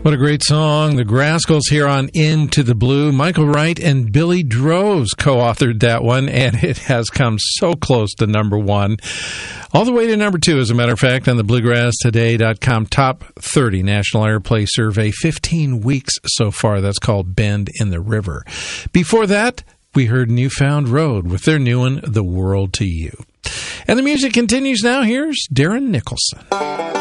What a great song. The Graskels here on Into the Blue. Michael Wright and Billy Droz co-authored that one, and it has come so close to number one. All the way to number two, as a matter of fact, on the BluegrassToday.com Top 30 National Airplay Survey. 15 weeks so far. That's called Bend in the River. Before that, we heard Newfound Road with their new one, The World to You. And the music continues now. Here's Darren Nicholson.